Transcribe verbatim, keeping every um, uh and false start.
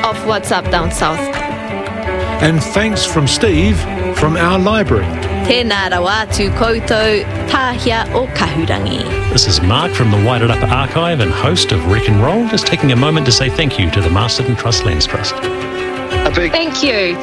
of What's Up Down South. And thanks from Steve from our library. Tēnā rawa atu koutou, tāhia o Kahurangi. This is Mark from the Wairarapa Archive and host of Rick and Roll, just taking a moment to say thank you to the Masterton Trust Lands Trust. A big Thank you.